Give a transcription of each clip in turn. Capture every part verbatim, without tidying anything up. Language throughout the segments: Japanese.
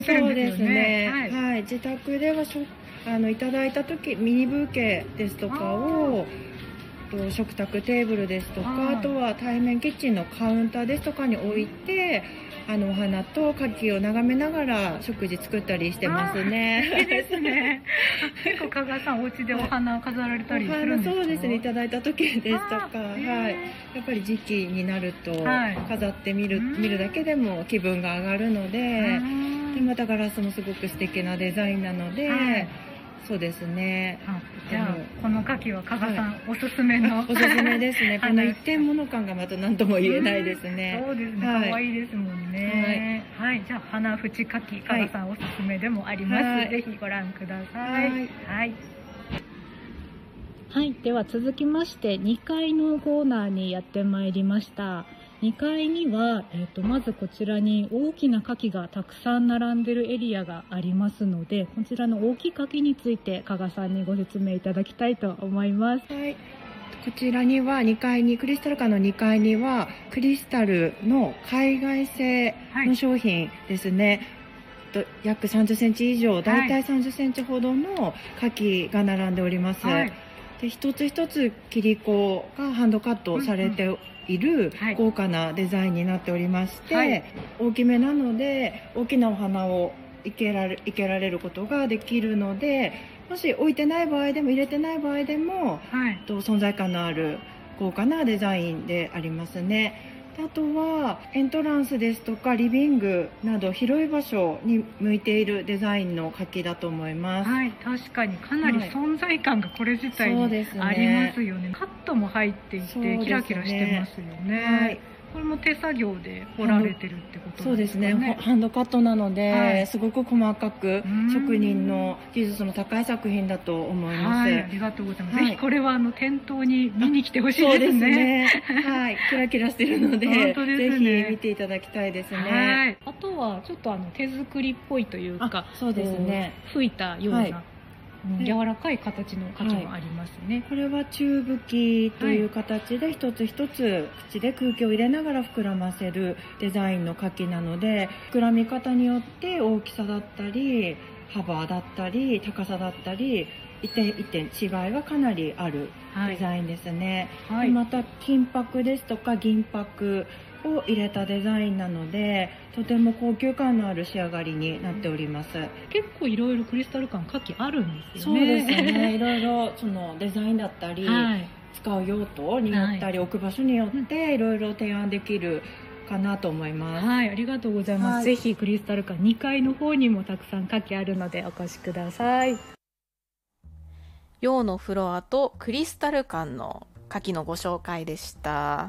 そうですね、 はい、 はい、自宅ではしょあのいただいた時ミニブーケですとかをと食卓テーブルですとか、あとは対面キッチンのカウンターですとかに置いて、あのお花と牡蠣を眺めながら食事作ったりしてますね。 いいですね。結構加賀さんお家でお花飾られたりするんですか？ そうですね、いただいた時ですとか、はい、やっぱり時期になると飾ってみる、はい、見るだけでも気分が上がるので、でまたガラスもすごく素敵なデザインなので、はい、そうですね。 じゃあこの牡蠣は加賀さん、はい、おすすめのおすすめですね。この一点物感がまた何とも言えないですね。 そうですね。可愛、はい、いですもんね。はい。はい、じゃあ花縁牡蠣、加賀さんおすすめでもあります。はい、ぜひご覧ください。はい。はい。はい、では続きましてにかいのコーナーにやってまいりました。にかいには、えーと、まずこちらに大きな牡蠣がたくさん並んでるエリアがありますので、こちらの大きい牡蠣について加賀さんにご説明いただきたいと思います。 はい、こちらにはにかいにクリスタル館のにかいにはクリスタルの海外製の商品ですね、はい、約さんじゅっセンチ以上、だいたいさんじゅっセンチほどの牡蠣が並んでおります。はい、で一つ一つ切り子がハンドカットされている豪華なデザインになっておりまして、はい、大きめなので大きなお花を生けられ、生けられることができるので、もし置いてない場合でも入れてない場合でも、はい、と存在感のある豪華なデザインでありますね。あとはエントランスですとかリビングなど広い場所に向いているデザインの牡蠣だと思います。 はい、確かにかなり存在感がこれ自体にありますよね。はい、カットも入っていて、ね、キラキラしてますよね。はい、これも手作業で彫られてるってことなんですかね。 そうですね、ハンドカットなので、はい、すごく細かく職人の技術の高い作品だと思います。はい、 ありがとうございます。はい、ぜひこれはあの店頭に見に来てほしいですね。そうですね。 はい、キラキラしてるので、本当ですね、ぜひ見ていただきたいですね。 はい、あとはちょっとあの手作りっぽいというか、 そうですね、 吹いたような、はい、柔らかい形の牡蠣もありますね。はい、 これはチューブ機という形で一つ一つ口で空気を入れながら膨らませるデザインの牡蠣なので、膨らみ方によって大きさだったり幅だったり高さだったり一点一点違いがかなりあるデザインですね。はい、でまた金箔ですとか銀箔を入れたデザインなので、とても高級感のある仕上がりになっております。 結構いろいろクリスタル感牡蠣あるんですよね。 そうですね。いろいろそのデザインだったり、はい、使う用途によったり、はい、置く場所によっていろいろ提案できるかなと思います。 はい、ありがとうございます。はい、ぜひクリスタル館にかいの方にもたくさん牡蠣あるのでお越しください。 洋のフロアとクリスタル館の牡蠣のご紹介でした。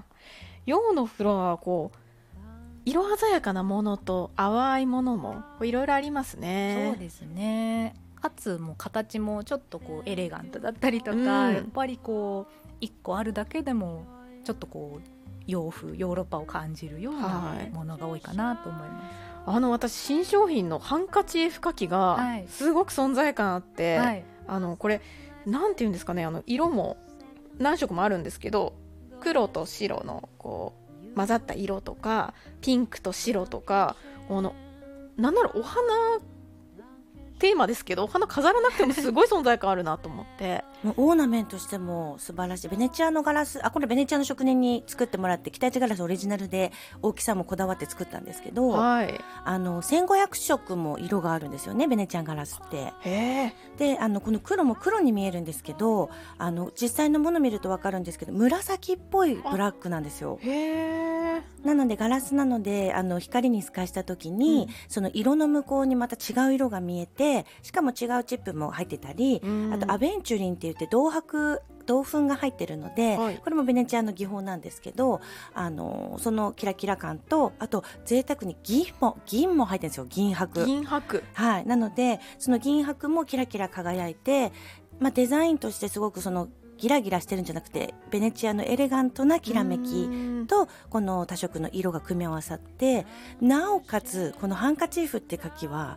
洋のフロアはこう色鮮やかなものと淡いものもいろいろありますね。 そうですね。かつもう形もちょっとこうエレガントだったりとか、うん、やっぱりこういっこあるだけでもちょっとこう洋風ヨーロッパを感じるようなものが多いかなと思います。 はい、あの私新商品のハンカチーフ牡蠣がすごく存在感あって、はい、あのこれなんていうんですかね、あの色も何色もあるんですけど、黒と白のこう混ざった色とかピンクと白とか、このなんならお花テーマですけどお花飾らなくてもすごい存在感あるなと思ってオーナメントしても素晴らしい。ベネチアのガラス、あこれベネチアの職人に作ってもらって期待値ガラスオリジナルで大きさもこだわって作ったんですけど、はい、あのせんごひゃくしょくも色があるんですよね、ベネチアンガラスって。へであのこの黒も黒に見えるんですけど、あの実際のもの見ると分かるんですけど紫っぽいブラックなんですよ。へなのでガラスなのであの光に透かした時に、うん、その色の向こうにまた違う色が見えて、しかも違うチップも入ってたり、うん、あとアベンチュリンって言って銅箔銅粉が入ってるので、はい、これもベネチアの技法なんですけど、あのそのキラキラ感と、あと贅沢に銀も銀も入ってるんですよ。銀箔銀箔、 はい、なのでその銀箔もキラキラ輝いて、まあ、デザインとしてすごくそのギラギラしてるんじゃなくてベネチアのエレガントなきらめきとこの多色の色が組み合わさって、なおかつこのハンカチーフって書きは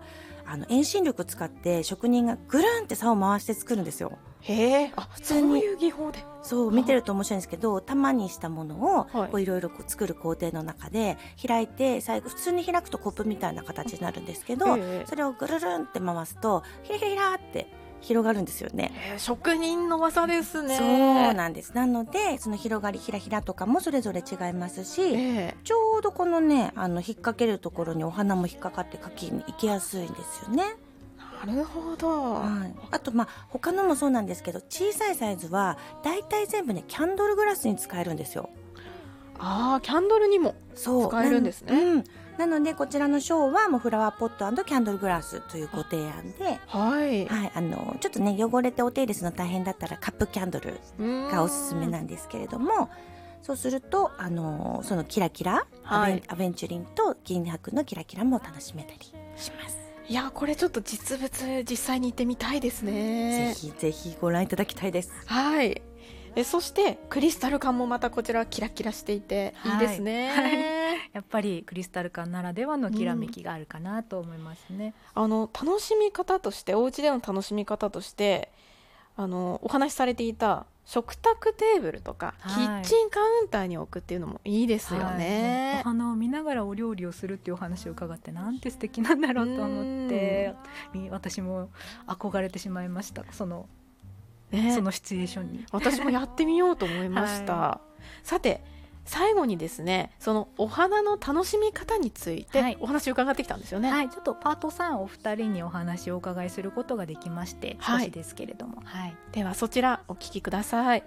あの遠心力使って職人がぐるんって竿を回して作るんですよ。 へえ、あ、普通にそういう技法で。 そう見てると面白いんですけど、玉にしたものをこういろいろ作る工程の中で開いて、最後普通に開くとコップみたいな形になるんですけど、それをぐるるんって回すとひらひらひらって広がるんですよね。 職人の技ですね。 そうなんです。なのでその広がりひらひらとかもそれぞれ違いますし、えー、ちょうどこのねあの引っ掛けるところにお花も引っかかって茎に行きやすいんですよね。 なるほど、 はい、あとまあ他のもそうなんですけど、小さいサイズはだいたい全部ねキャンドルグラスに使えるんですよ。 ああ、キャンドルにも使えるんですね。 うん、なのでこちらのショーはもうフラワーポット&キャンドルグラスというご提案で、 はい、 はい、あのちょっとね汚れてお手入れするの大変だったらカップキャンドルがおすすめなんですけれども、そうするとあのそのキラキラ、はい、アベン、アベンチュリンと銀箔のキラキラも楽しめたりします。 いや、これちょっと実物実際に行ってみたいですね。 ぜひぜひご覧いただきたいです。 はい。えそしてクリスタル感もまたこちらキラキラしていていいですね、はいはい、 やっぱりクリスタル感ならではのきらめきがあるかなと思いますね、 うん、あの楽しみ方として、お家での楽しみ方としてあのお話しされていた食卓テーブルとか、はい、キッチンカウンターに置くっていうのもいいですよね、 はい、お花を見ながらお料理をするっていうお話を伺ってなんて素敵なんだろうと思って、私も憧れてしまいました。そのね、そのシチュエーションに私もやってみようと思いました、はい、さて最後にですね、そのお花の楽しみ方についてお話を伺ってきたんですよね。 はい、ちょっとパートさんお二人にお話をお伺いすることができまして、少しですけれども、 はいはい、ではそちらお聞きください。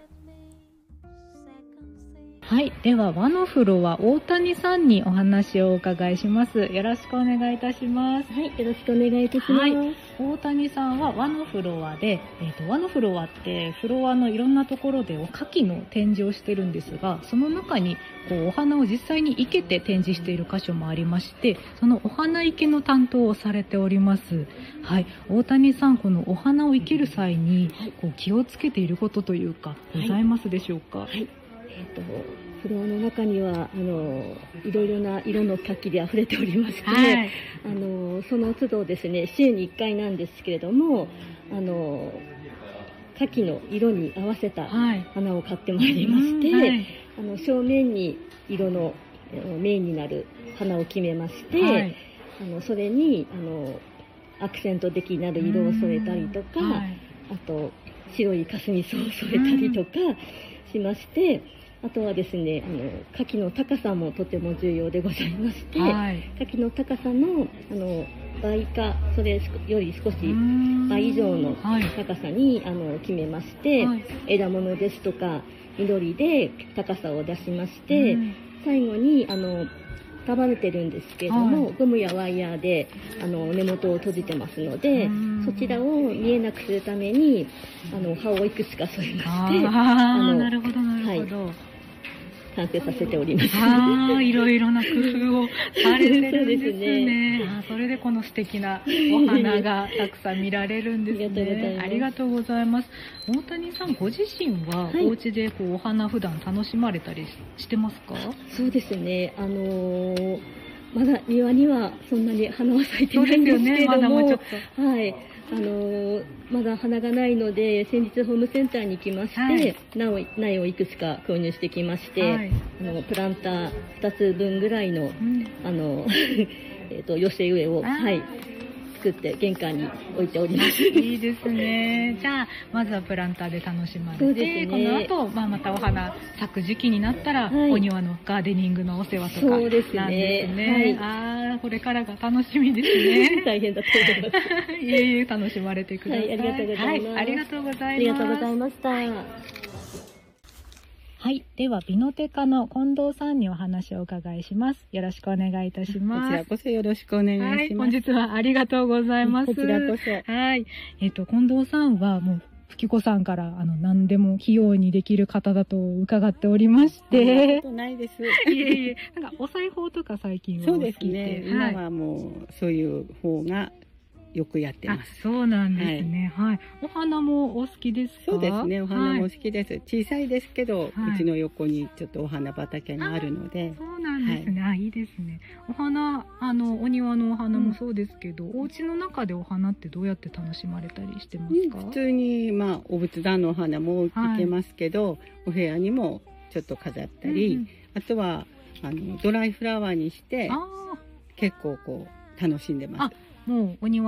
はい、では和のフロア大谷さんにお話をお伺いします。よろしくお願いいたします。 はい、よろしくお願いいたします。はい、 大谷さんは和のフロアで、えーと、和のフロアってフロアのいろんなところでお牡蠣の展示をしてるんですが、その中にこうお花を実際に生けて展示している箇所もありまして、そのお花生けの担当をされております。はい、大谷さん、このお花を生ける際にこう気をつけていることというか、ございますでしょうか？ はいはい、えーとフロアの中にはあのいろいろな色の牡蠣で溢れておりまして、はい、あのその都度ですね、週にいっかいなんですけれども、あの牡蠣の色に合わせた花を買ってまいりまして、はい、あの正面に色のメインになる花を決めまして、はい、あのそれにあのアクセント的になる色を添えたりとか、はい、あと白いカスミソウを添えたりとかしまして、あとはですね、あの牡蠣の高さもとても重要でございまして、はい、牡蠣の高さのあの倍かそれより少し倍以上の高さに、はい、あの決めまして、はい、枝物ですとか緑で高さを出しまして、最後にあの束ねてるんですけれども、はい、ゴムやワイヤーであの根元を閉じてますので、そちらを見えなくするためにあの葉をいくつか添えまして、 ああなるほどなるほど、はい、 完成させております。 ああ、いろいろな工夫をされてるんですね。そうですね。あ、それでこの素敵なお花がたくさん見られるんですね。ありがとうございます。大谷さんご自身はお家でこうお花普段楽しまれたりしてますか？ そうですね。あのー、まだ庭にはそんなに花は咲いてないんですけれども、そうですよね、まだもうちょっと。はい。あのー、まだ花がないので先日ホームセンターに行きまして、はい、苗をいくつか購入してきまして、はい、あのプランターふたつぶんぐらいの、うん、あのえっと寄せ植えを、はい、作って玄関に置いております。 いいですね。じゃあまずはプランターで楽しまれて、そうですね、この後、まあ、またお花咲く時期になったら、はい、お庭のガーデニングのお世話とかなんですね。そうですね。はい、ああ、これからが楽しみですね。 大変だと思います。 いえいえ、楽しまれてください。 はい、ありがとうございます。はい、 ありがとうございます。ありがとうございました。 はい。では、美濃テカの近藤さんにお話をお伺いします。よろしくお願いいたします。 こちらこそよろしくお願いします。はい、 本日はありがとうございます。 こちらこそ。 はい。えっと、近藤さんはもう、吹子さんから、あの、何でも器用にできる方だと伺っておりまして。 そんなことないです。 いえいえ。なんか、お裁縫とか最近はそうですね。今はもう、そういう方がよくやってます。 そうなんですね。はい。お花もお好きですか？ そうですね。お花も好きです。小さいですけど、うちの横にちょっとお花畑があるので。 そうなんですね。あ、いいですね。お花、あの、お庭のお花もそうですけど、お家の中でお花ってどうやって楽しまれたりしてますか？ 普通に、まあ、お仏壇のお花もいけますけど、お部屋にもちょっと飾ったり、あとは、あの、ドライフラワーにして、結構こう、楽しんでます。 もうお庭